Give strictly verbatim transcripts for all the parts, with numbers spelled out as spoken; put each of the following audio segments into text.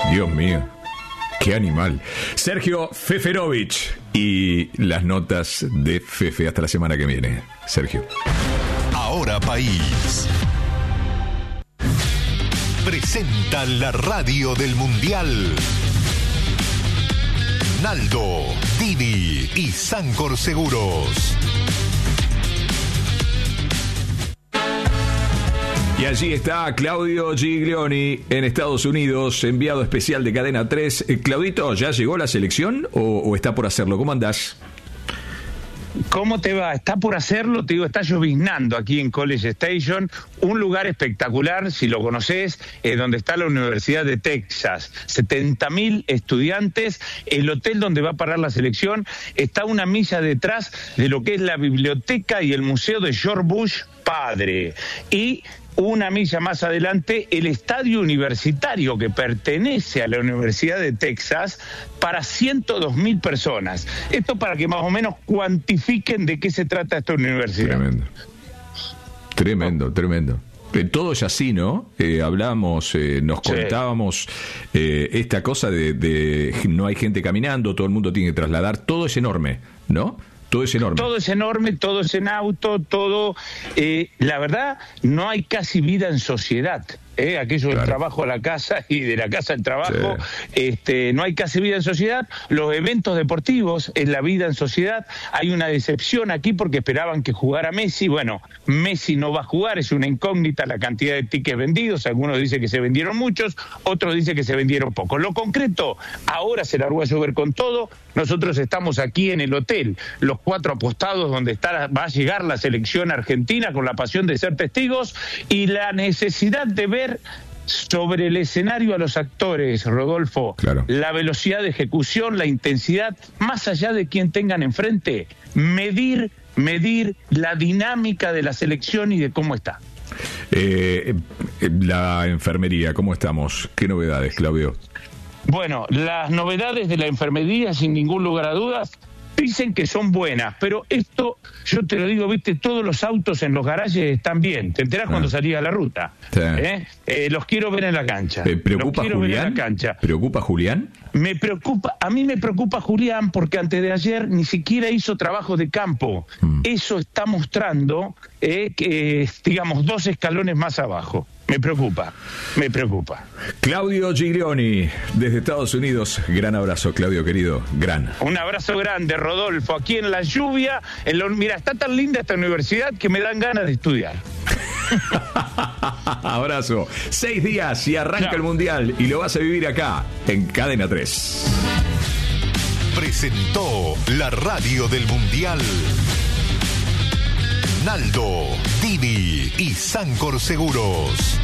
Dios mío, qué animal. Sergio Feferovich y las notas de Fefe. Hasta la semana que viene, Sergio. Ahora País presenta la radio del Mundial. Naldo, Didi y Sancor Seguros. Y allí está Claudio Giglioni en Estados Unidos, enviado especial de Cadena tres. Eh, Claudito, ¿ya llegó la selección o, o está por hacerlo? ¿Cómo andás? ¿Cómo te va? Está por hacerlo, te digo, está lloviznando aquí en College Station, un lugar espectacular, si lo conoces, eh, donde está la Universidad de Texas. setenta mil estudiantes, el hotel donde va a parar la selección, está una milla detrás de lo que es la biblioteca y el museo de George Bush padre. Y una milla más adelante, el estadio universitario que pertenece a la Universidad de Texas para ciento dos mil personas. Esto para que más o menos cuantifiquen de qué se trata esta universidad. Tremendo. Tremendo, tremendo. Eh, todo es así, ¿no? Eh, hablamos, eh, nos Sí. contábamos eh, esta cosa de, de no hay gente caminando, todo el mundo tiene que trasladar, todo es enorme, ¿no? Todo es enorme. Todo es enorme, todo es en auto, todo... Eh, la verdad, no hay casi vida en sociedad. ¿eh? Aquello del Claro. trabajo a la casa y de la casa al trabajo. Sí. Este, no hay casi vida en sociedad. Los eventos deportivos es la vida en sociedad. Hay una decepción aquí porque esperaban que jugara Messi. Bueno, Messi no va a jugar, es una incógnita la cantidad de tickets vendidos. Algunos dicen que se vendieron muchos, otros dicen que se vendieron pocos. Lo concreto, ahora se largó a llover con todo. Nosotros estamos aquí en el hotel, los cuatro apostados donde está, va a llegar la selección argentina con la pasión de ser testigos y la necesidad de ver sobre el escenario a los actores, Rodolfo, Claro. la velocidad de ejecución, la intensidad, más allá de quien tengan enfrente, medir, medir la dinámica de la selección y de cómo está. Eh, eh, la enfermería, ¿cómo estamos? ¿Qué novedades, Claudio? Bueno, las novedades de la enfermería, sin ningún lugar a dudas, dicen que son buenas, pero esto, yo te lo digo, viste, todos los autos en los garajes están bien, te enterás Ah. cuando salís a la ruta. Sí. ¿eh? Eh, los quiero ver en la cancha. Eh, ¿Preocupa los quiero ver en Julián? la cancha. ¿Preocupa Julián? Me preocupa, a mí me preocupa Julián porque antes de ayer ni siquiera hizo trabajo de campo. Mm. Eso está mostrando eh, que, digamos, dos escalones más abajo. Me preocupa, me preocupa. Claudio Giglioni, desde Estados Unidos. Gran abrazo, Claudio, querido. Gran. Un abrazo grande, Rodolfo, aquí en la lluvia. En lo, mira, está tan linda esta universidad que me dan ganas de estudiar. Abrazo. Seis días y arranca Chao. el Mundial y lo vas a vivir acá, en Cadena tres. Presentó la radio del Mundial. Naldo, Didi y Sancor Seguros.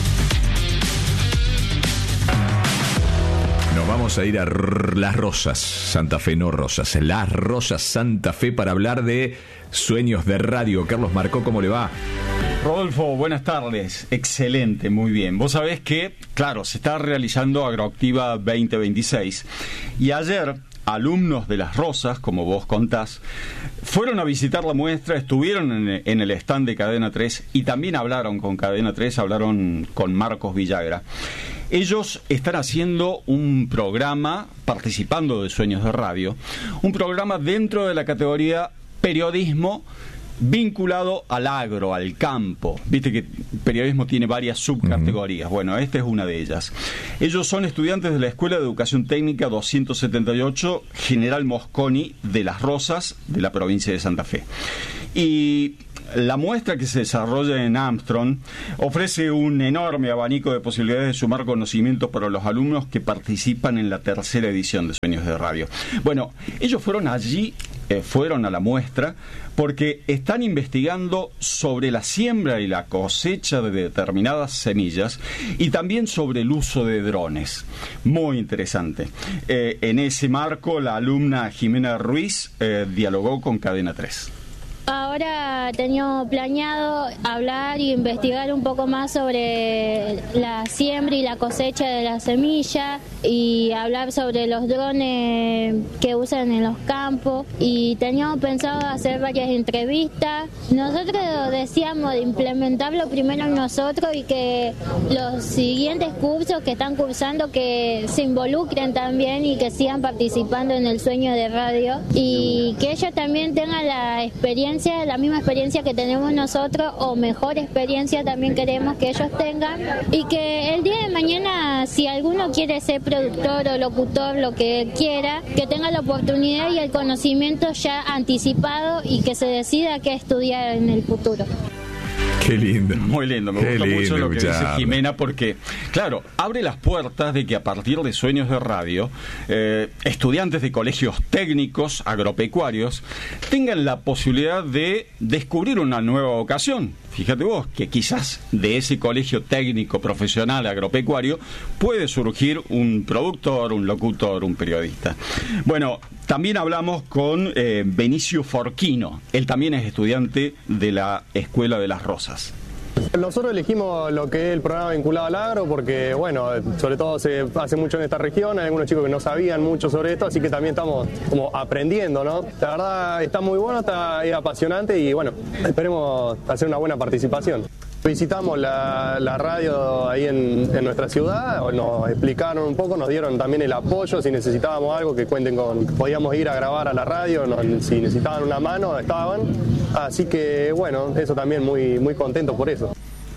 Nos vamos a ir a R- Las Rosas, Santa Fe, no Rosas. Las Rosas, Santa Fe, para hablar de Sueños de Radio. Carlos Marcó, ¿cómo le va? Rodolfo, buenas tardes. Excelente, muy bien. Vos sabés que, claro, se está realizando Agroactiva veinte veintiséis y ayer alumnos de Las Rosas, como vos contás, fueron a visitar la muestra, estuvieron en, en el stand de Cadena tres y también hablaron con Cadena tres, hablaron con Marcos Villagra. Ellos están haciendo un programa, participando de Sueños de Radio, un programa dentro de la categoría periodismo vinculado al agro, al campo. Viste que periodismo tiene varias subcategorías. Bueno, esta es una de ellas. Ellos son estudiantes de la Escuela de Educación Técnica doscientos setenta y ocho General Mosconi de Las Rosas, de la provincia de Santa Fe. Y la muestra que se desarrolla en Armstrong ofrece un enorme abanico de posibilidades de sumar conocimientos para los alumnos que participan en la tercera edición de Sueños de Radio. Bueno, ellos fueron allí, eh, fueron a la muestra, porque están investigando sobre la siembra y la cosecha de determinadas semillas y también sobre el uso de drones. Muy interesante. Eh, en ese marco, la alumna Jimena Ruiz eh, dialogó con Cadena tres. Ahora ahora tenía planeado hablar y investigar un poco más sobre la siembra y la cosecha de la semilla y hablar sobre los drones que usan en los campos, y teníamos pensado hacer varias entrevistas. Nosotros decíamos de implementarlo primero nosotros y que los siguientes cursos que están cursando que se involucren también y que sigan participando en el sueño de radio, y que ellos también tengan la experiencia, la misma experiencia que tenemos nosotros, o mejor experiencia también queremos que ellos tengan, y que el día de mañana, si alguno quiere ser productor o locutor, lo que quiera, que tenga la oportunidad y el conocimiento ya anticipado y que se decida qué estudiar en el futuro. Qué lindo. Muy lindo, me Qué gusta lindo mucho lo que escucharlo. dice Jimena, porque, claro, abre las puertas de que a partir de Sueños de Radio, eh, estudiantes de colegios técnicos, agropecuarios, tengan la posibilidad de descubrir una nueva vocación. Fíjate vos, que quizás de ese colegio técnico profesional agropecuario puede surgir un productor, un locutor, un periodista. Bueno, también hablamos con eh, Benicio Forquino. Él también es estudiante de la Escuela de las Rosas. Nosotros elegimos lo que es el programa vinculado al agro porque, bueno, sobre todo se hace mucho en esta región, hay algunos chicos que no sabían mucho sobre esto, así que también estamos como aprendiendo, ¿no? La verdad está muy bueno, está es apasionante y, bueno, esperemos hacer una buena participación. Visitamos la, la radio ahí en, en nuestra ciudad, nos explicaron un poco, nos dieron también el apoyo, si necesitábamos algo que cuenten con, podíamos ir a grabar a la radio, no, si necesitaban una mano, estaban, así que bueno, eso también muy, muy contento por eso.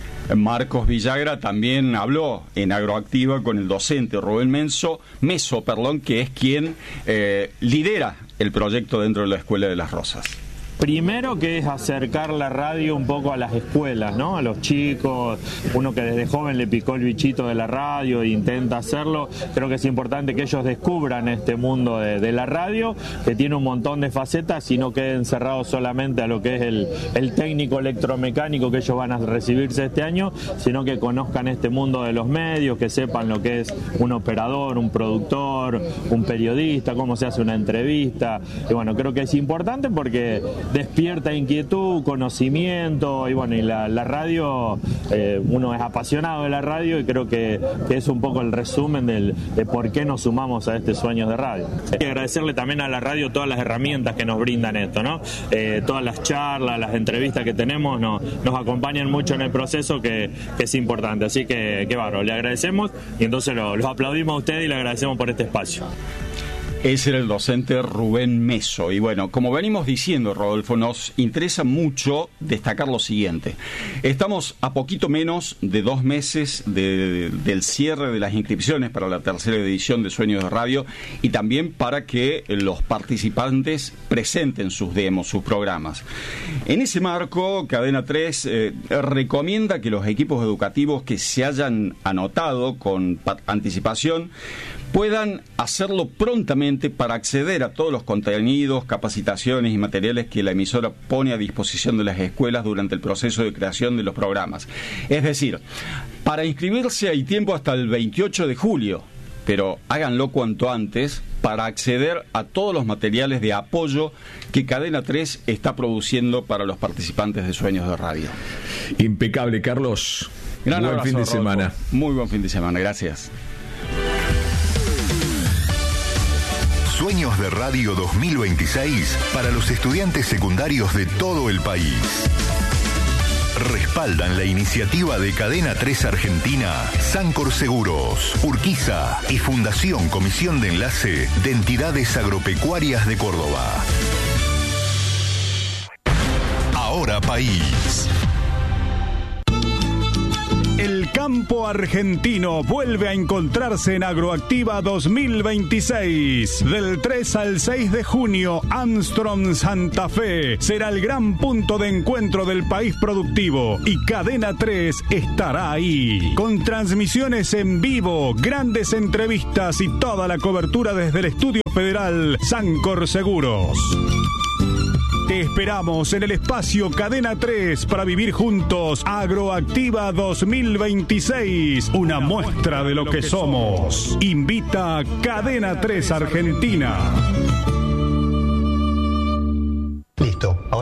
Marcos Villagra también habló en Agroactiva con el docente Rubén Menso, Meso, perdón, que es quien eh, lidera el proyecto dentro de la Escuela de las Rosas. Primero, que es acercar la radio un poco a las escuelas, ¿no? A los chicos, uno que desde joven le picó el bichito de la radio e intenta hacerlo. Creo que es importante que ellos descubran este mundo de, de la radio, que tiene un montón de facetas y no queden cerrados solamente a lo que es el, el técnico electromecánico que ellos van a recibirse este año, sino que conozcan este mundo de los medios, que sepan lo que es un operador, un productor, un periodista, cómo se hace una entrevista. Y bueno, creo que es importante porque despierta inquietud, conocimiento, y bueno, y la, la radio, eh, uno es apasionado de la radio y creo que, que es un poco el resumen del, de por qué nos sumamos a este Sueños de Radio. Hay que agradecerle también a la radio todas las herramientas que nos brindan esto, ¿no? Eh, todas las charlas, las entrevistas que tenemos no, nos acompañan mucho en el proceso, que, que es importante, así que, que bárbaro, le agradecemos y entonces lo, los aplaudimos a ustedes y le agradecemos por este espacio. Ese era el docente Rubén Meso. Y bueno, como venimos diciendo, Rodolfo, nos interesa mucho destacar lo siguiente. Estamos a poquito menos de dos meses de, de, del cierre de las inscripciones para la tercera edición de Sueños de Radio y también para que los participantes presenten sus demos, sus programas. En ese marco, Cadena tres eh, recomienda que los equipos educativos que se hayan anotado con anticipación puedan hacerlo prontamente para acceder a todos los contenidos, capacitaciones y materiales que la emisora pone a disposición de las escuelas durante el proceso de creación de los programas. Es decir, para inscribirse hay tiempo hasta el veintiocho de julio, pero háganlo cuanto antes para acceder a todos los materiales de apoyo que Cadena tres está produciendo para los participantes de Sueños de Radio. Impecable, Carlos. Gran buen abrazo, fin de Rodolfo. semana. Muy buen fin de semana, gracias. Sueños de Radio dos mil veintiséis para los estudiantes secundarios de todo el país. Respaldan la iniciativa de Cadena tres Argentina, Sancor Seguros, Urquiza y Fundación Comisión de Enlace de Entidades Agropecuarias de Córdoba. Ahora País. El campo argentino vuelve a encontrarse en Agroactiva dos mil veintiséis. Del tres al seis de junio, Armstrong Santa Fe será el gran punto de encuentro del país productivo y Cadena tres estará ahí. Con transmisiones en vivo, grandes entrevistas y toda la cobertura desde el Estudio Federal Sancor Seguros. Te esperamos en el espacio Cadena tres para vivir juntos Agroactiva dos mil veintiséis, una muestra de lo que somos. Invita a Cadena tres Argentina. Listo, ahora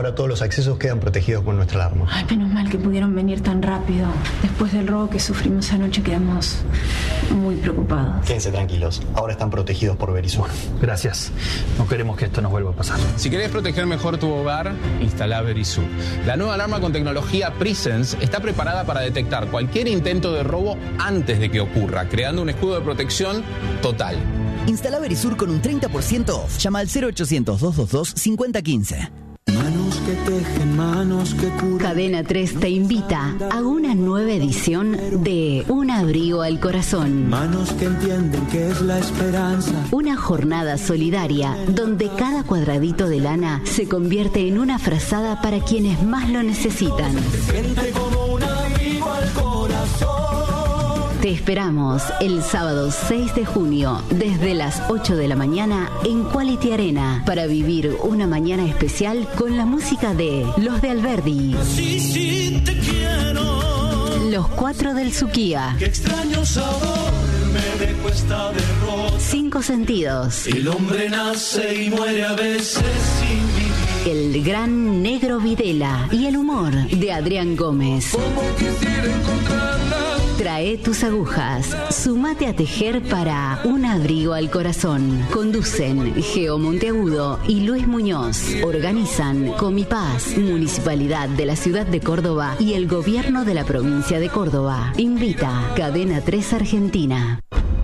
Ahora todos los accesos quedan protegidos con nuestra alarma. Ay, menos mal que pudieron venir tan rápido. Después del robo que sufrimos anoche quedamos muy preocupados. Quédense tranquilos, ahora están protegidos por Verisur. Gracias, no queremos que esto nos vuelva a pasar. Si querés proteger mejor tu hogar, instala Verisur. La nueva alarma con tecnología Presence está preparada para detectar cualquier intento de robo antes de que ocurra, creando un escudo de protección total. Instala Verisur con un treinta por ciento off. Llama al cero ochocientos, dos dos dos, cinco cero uno cinco. Manos que tejen, manos que curan. Cadena tres te invita a una nueva edición de Un abrigo al corazón. Manos que entienden que es la esperanza. Una jornada solidaria donde cada cuadradito de lana se convierte en una frazada para quienes más lo necesitan. Siente como un abrigo al corazón. Te esperamos el sábado seis de junio desde las ocho de la mañana en Quality Arena para vivir una mañana especial con la música de Los de Alberdi. Sí, sí, te quiero. Los Cuatro del Suquía. Qué extraño sabor me dejó esta derrota. Cinco Sentidos. El hombre nace y muere a veces sin vivir. El gran Negro Videla y el humor de Adrián Gómez. Como quisiera encontrarla. Trae tus agujas, sumate a tejer para Un abrigo al corazón. Conducen Geo Monteagudo y Luis Muñoz. Organizan Comipaz, Municipalidad de la Ciudad de Córdoba y el Gobierno de la Provincia de Córdoba. Invita Cadena tres Argentina.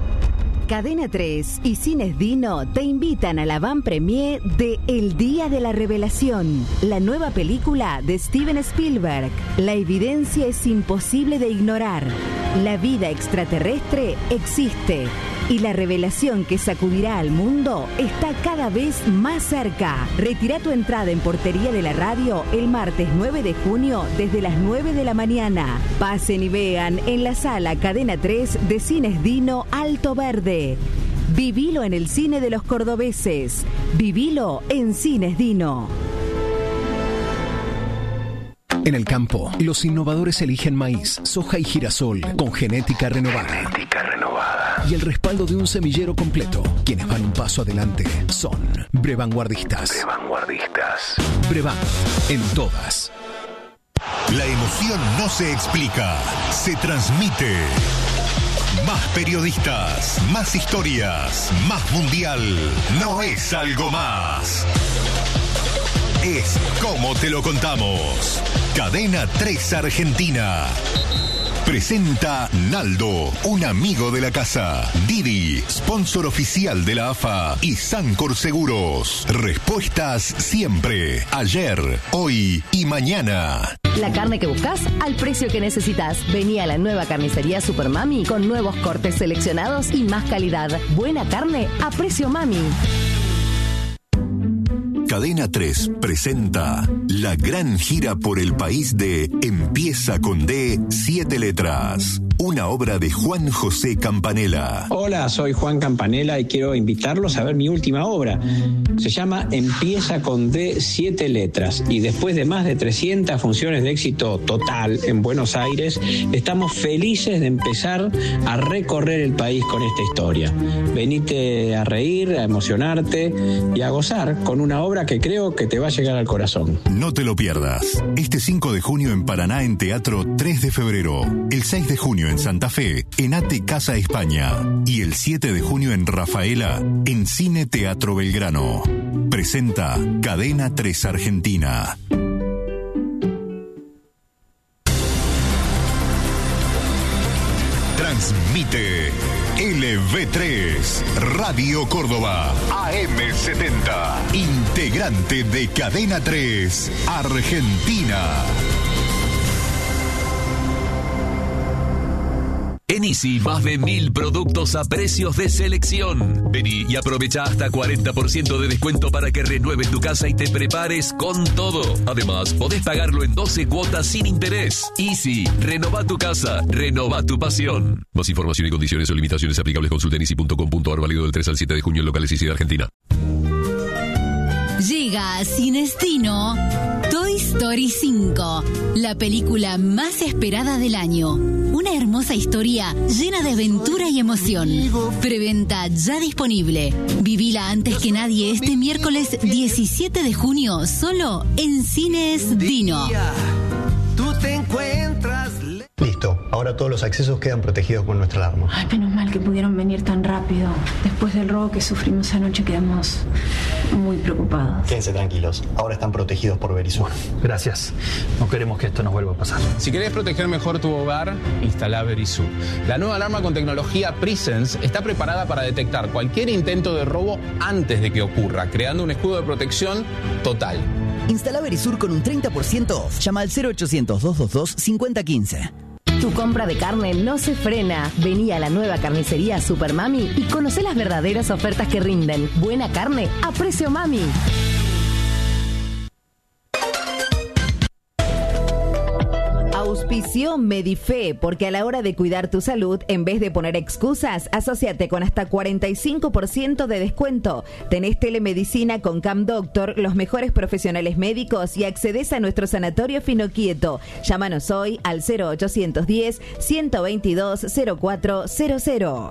Cadena tres y Cines Dino te invitan a la van premier de El Día de la Revelación, la nueva película de Steven Spielberg. La evidencia es imposible de ignorar. La vida extraterrestre existe y la revelación que sacudirá al mundo está cada vez más cerca. Retira tu entrada en Portería de la Radio el martes nueve de junio desde las nueve de la mañana. Pasen y vean en la sala Cadena tres de Cines Dino Alto Verde. Vivilo en el cine de los cordobeses. Vivilo en Cines Dino. En el campo, los innovadores eligen maíz, soja y girasol con genética renovada. Genética renovada. Y el respaldo de un semillero completo. Quienes van un paso adelante son Brevanguardistas. Brevanguardistas. Brevan, en todas. La emoción no se explica, se transmite. Más periodistas, más historias, más mundial. No es algo más. Es como te lo contamos. Cadena tres Argentina. Presenta Naldo, un amigo de la casa. Didi, sponsor oficial de la A F A. Y Sancor Seguros. Respuestas siempre. Ayer, hoy y mañana. La carne que buscas al precio que necesitas. Vení a la nueva carnicería Super Mami con nuevos cortes seleccionados y más calidad. Buena carne a precio Mami. Cadena tres presenta la gran gira por el país de Empieza con D, siete letras. Una obra de Juan José Campanella. Hola, soy Juan Campanella y quiero invitarlos a ver mi última obra. Se llama Empieza con D, siete letras. Y después de más de trescientas funciones de éxito total en Buenos Aires, estamos felices de empezar a recorrer el país con esta historia. Venite a reír, a emocionarte y a gozar con una obra que creo que te va a llegar al corazón. No te lo pierdas. Este cinco de junio en Paraná en Teatro tres de febrero. El seis de junio en Santa Fe, en Ate Casa España. Y el siete de junio en Rafaela, en Cine Teatro Belgrano. Presenta Cadena tres Argentina. Transmite L V tres, Radio Córdoba, A M setenta, integrante de Cadena tres, Argentina. En Easy, más de mil productos a precios de selección. Vení y aprovecha hasta cuarenta por ciento de descuento para que renueves tu casa y te prepares con todo. Además, podés pagarlo en doce cuotas sin interés. Easy, renova tu casa, renova tu pasión. Más información y condiciones o limitaciones aplicables consulta en easy punto com punto a r, válido del tres al siete de junio en locales Easy de Argentina. Llega a Cines Dino Toy Toy Story cinco, la película más esperada del año. Una hermosa historia llena de aventura y emoción. Preventa ya disponible. Vivila antes que nadie este miércoles diecisiete de junio, solo en Cines Dino. Tú te encuentras... Listo, ahora todos los accesos quedan protegidos con nuestra alarma. Ay, menos mal que pudieron venir tan rápido. Después del robo que sufrimos anoche quedamos muy preocupados. Quédense tranquilos, ahora están protegidos por Verisur. Gracias. No queremos que esto nos vuelva a pasar. Si querés proteger mejor tu hogar, instala Verisur. La nueva alarma con tecnología Presence está preparada para detectar cualquier intento de robo antes de que ocurra, creando un escudo de protección total. Instala Verisur con un treinta por ciento off. Llama al cero ochocientos, dos dos dos, cinco cero uno cinco. Tu compra de carne no se frena. Vení a la nueva carnicería Super Mami y conocé las verdaderas ofertas que rinden. Buena carne a precio mami. Auspicio Medife, porque a la hora de cuidar tu salud, en vez de poner excusas, asóciate con hasta cuarenta y cinco por ciento de descuento. Tenés telemedicina con Cam Doctor, los mejores profesionales médicos y accedes a nuestro sanatorio Finoquieto. Llámanos hoy al cero ochocientos diez, ciento veintidós, cero cuatro cero cero.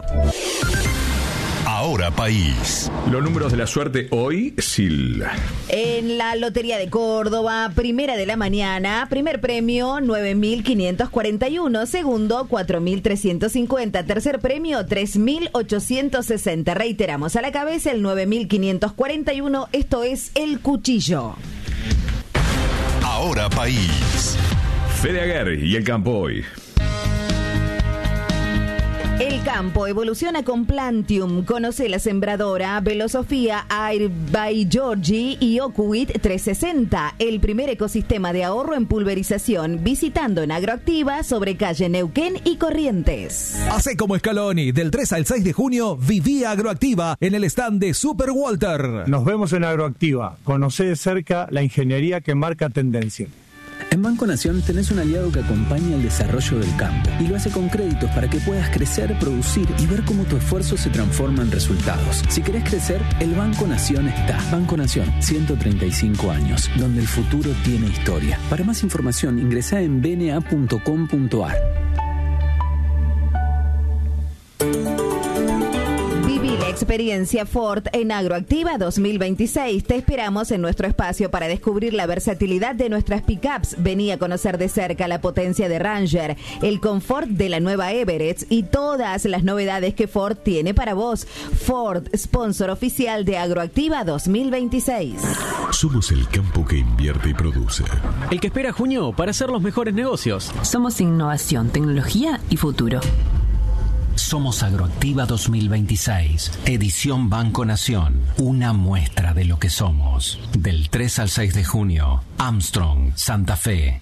Ahora País. Los números de la suerte hoy, Sil. En la Lotería de Córdoba, primera de la mañana, primer premio nueve mil quinientos cuarenta y uno, segundo cuatro mil trescientos cincuenta, tercer premio tres mil ochocientos sesenta. Reiteramos, a la cabeza el nueve mil quinientos cuarenta y uno, esto es el cuchillo. Ahora País. Fede Aguer y el campo hoy. El campo evoluciona con Plantium. Conoce la sembradora Velosofía Air by Georgie y Ocuit trescientos sesenta, el primer ecosistema de ahorro en pulverización, visitando en Agroactiva sobre calle Neuquén y Corrientes. Hacé como Scaloni, del tres al seis de junio, viví Agroactiva en el stand de Super Walter. Nos vemos en Agroactiva. Conocé de cerca la ingeniería que marca tendencia. En Banco Nación tenés un aliado que acompaña el desarrollo del campo y lo hace con créditos para que puedas crecer, producir y ver cómo tu esfuerzo se transforma en resultados. Si querés crecer, el Banco Nación está. Banco Nación, ciento treinta y cinco años, donde el futuro tiene historia. Para más información, ingresá en b n a punto com punto a r. Experiencia Ford en Agroactiva dos mil veintiséis. Te esperamos en nuestro espacio para descubrir la versatilidad de nuestras pickups. Vení a conocer de cerca la potencia de Ranger, el confort de la nueva Everest y todas las novedades que Ford tiene para vos. Ford, sponsor oficial de Agroactiva dos mil veintiséis. Somos el campo que invierte y produce. El que espera junio para hacer los mejores negocios. Somos innovación, tecnología y futuro. Somos Agroactiva dos mil veintiséis, edición Banco Nación, una muestra de lo que somos. Del tres al seis de junio, Armstrong, Santa Fe.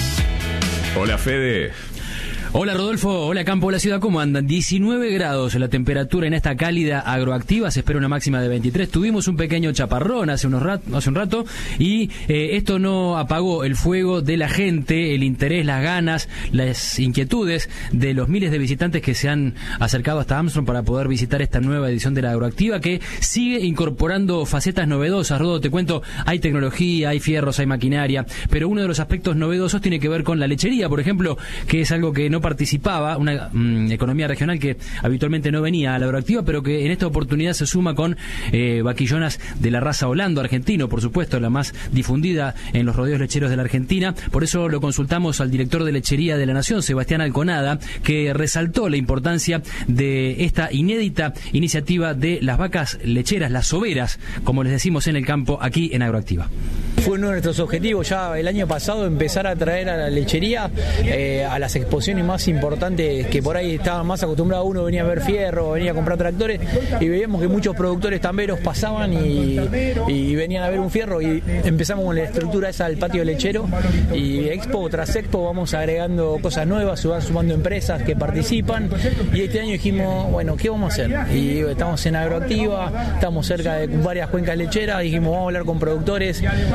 Hola, Fede. Hola Rodolfo, hola Campo, hola Ciudad, ¿cómo andan? diecinueve grados la temperatura en esta cálida Agroactiva, se espera una máxima de veintitrés. Tuvimos un pequeño chaparrón hace, unos rat, hace un rato y eh, esto no apagó el fuego de la gente, el interés, las ganas, las inquietudes de los miles de visitantes que se han acercado hasta Armstrong para poder visitar esta nueva edición de la Agroactiva, que sigue incorporando facetas novedosas. Rodo, te cuento, hay tecnología, hay fierros, hay maquinaria, pero uno de los aspectos novedosos tiene que ver con la lechería, por ejemplo, que es algo que no participaba, una mm, economía regional que habitualmente no venía a la Agroactiva, pero que en esta oportunidad se suma con eh, vaquillonas de la raza Holando argentino, por supuesto, la más difundida en los rodeos lecheros de la Argentina. Por eso lo consultamos al director de Lechería de la Nación, Sebastián Alconada, que resaltó la importancia de esta inédita iniciativa de las vacas lecheras, las soberas, como les decimos en el campo, aquí en Agroactiva. Fue uno de nuestros objetivos ya el año pasado, empezar a traer a la lechería eh, a las exposiciones más importantes, que por ahí estaban más acostumbrados. Uno venía a ver fierro, venía a comprar tractores y veíamos que muchos productores tamberos pasaban y, y venían a ver un fierro, y empezamos con la estructura esa del patio lechero, y expo tras expo vamos agregando cosas nuevas, se van sumando empresas que participan, y este año dijimos, bueno, ¿qué vamos a hacer? Y estamos en Agroactiva, estamos cerca de varias cuencas lecheras, dijimos, vamos a hablar con productores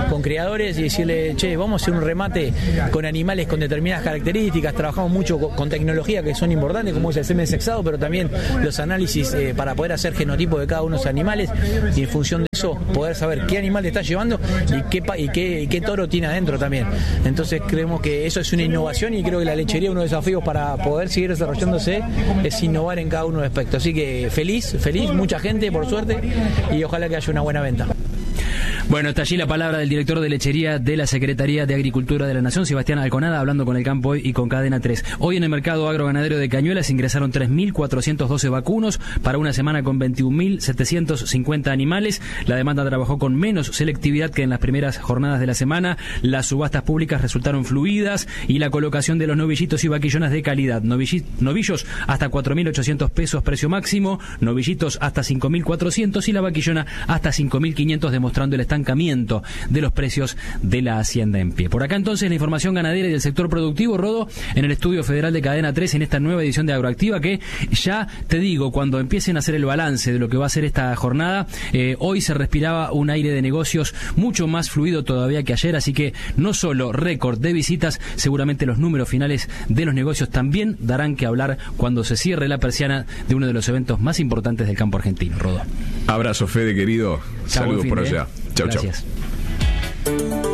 con criadores y decirle, che, vamos a hacer un remate con animales con determinadas características. Trabajamos mucho con, con tecnología que son importantes, como es el semen sexado, pero también los análisis eh, para poder hacer genotipo de cada uno de los animales y en función de eso poder saber qué animal te está llevando y qué, y qué, y qué toro tiene adentro también. Entonces creemos que eso es una innovación y creo que la lechería, uno de los desafíos para poder seguir desarrollándose es innovar en cada uno de los aspectos. Así que feliz, feliz, mucha gente por suerte y ojalá que haya una buena venta. Bueno, está allí la palabra del director de lechería de la Secretaría de Agricultura de la Nación, Sebastián Alconada, hablando con El Campo Hoy y con Cadena tres. Hoy en el mercado agroganadero de Cañuelas ingresaron tres mil cuatrocientos doce vacunos para una semana con veintiún mil setecientos cincuenta animales. La demanda trabajó con menos selectividad que en las primeras jornadas de la semana. Las subastas públicas resultaron fluidas y la colocación de los novillitos y vaquillonas de calidad. Novilli- novillos hasta cuatro mil ochocientos pesos precio máximo, novillitos hasta cinco mil cuatrocientos y la vaquillona hasta cinco mil quinientos, demostrando el estancamiento de los precios de la hacienda en pie. Por acá entonces la información ganadera y del sector productivo, Rodo, en el estudio federal de Cadena tres en esta nueva edición de Agroactiva, que ya te digo, cuando empiecen a hacer el balance de lo que va a ser esta jornada, eh, hoy se respiraba un aire de negocios mucho más fluido todavía que ayer, así que no solo récord de visitas, seguramente los números finales de los negocios también darán que hablar cuando se cierre la persiana de uno de los eventos más importantes del campo argentino, Rodo. Abrazo, Fede, querido. Chau, saludos fin, por eh. allá. Chau, Gracias. chau.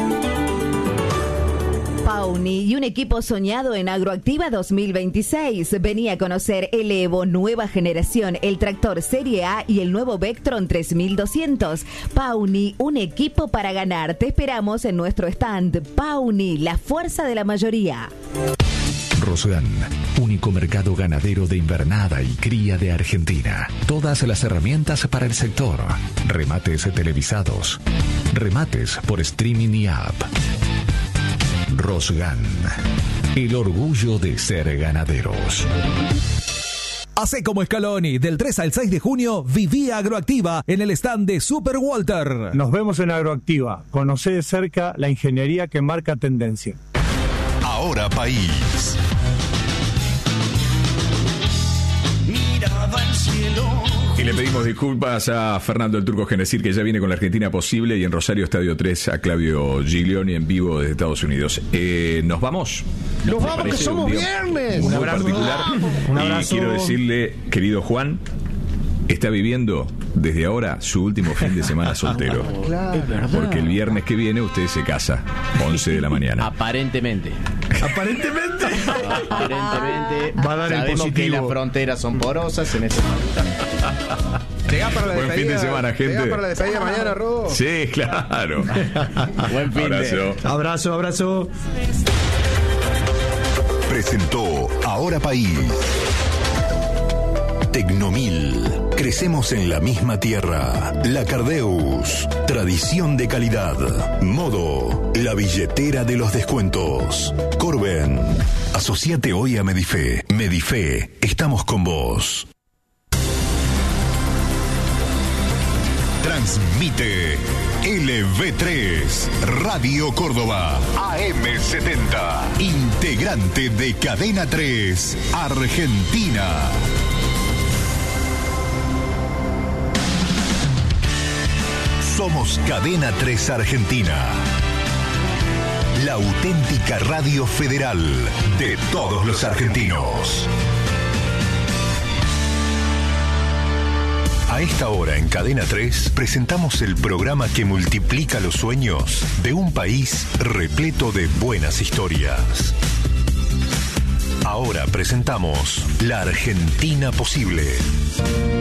Pauni y un equipo soñado en Agroactiva dos mil veintiséis. Venía a conocer el Evo nueva generación, el tractor Serie A y el nuevo Vectron tres mil doscientos. Pauni, un equipo para ganar. Te esperamos en nuestro stand. Pauni, la fuerza de la mayoría. Rosgan, único mercado ganadero de invernada y cría de Argentina. Todas las herramientas para el sector. Remates televisados. Remates por streaming y app. Rosgan, el orgullo de ser ganaderos. Hacé como Scaloni, del tres al seis de junio, viví Agroactiva en el stand de Super Walter. Nos vemos en Agroactiva. Conocé de cerca la ingeniería que marca tendencia. Ahora País. Miraba el cielo. Y le pedimos disculpas a Fernando el Turco Genesir, que ya viene con la Argentina Posible, y en Rosario Estadio tres a Claudio Giglioni en vivo desde Estados Unidos. Eh, ¿Nos vamos? ¡Nos ¿Me vamos, que parece somos un día viernes! Muy Un abrazo. particular. Un Y abrazo. quiero decirle, querido Juan, está viviendo desde ahora su último fin de semana soltero. Claro. Es verdad. Porque el viernes que viene usted se casa, once de la mañana. Aparentemente. Aparentemente. Aparentemente. Va a dar el sabemos positivo. que las fronteras son porosas en este momento. Llegá para la Buen despedida. fin de semana, gente. Llegá para la despedida mañana, Robo. Sí, claro. Buen fin de- Abrazo. Abrazo, abrazo. Presentó Ahora País. Tecnomil. Crecemos en la misma tierra. La Cardeus. Tradición de calidad. Modo. La billetera de los descuentos. Corben. Asociate hoy a Medife. Medife. Estamos con vos. Transmite L V tres, Radio Córdoba, A M setenta, integrante de Cadena tres, Argentina. Somos Cadena tres Argentina, la auténtica radio federal de todos los argentinos. A esta hora en Cadena tres presentamos el programa que multiplica los sueños de un país repleto de buenas historias. Ahora presentamos La Argentina Posible.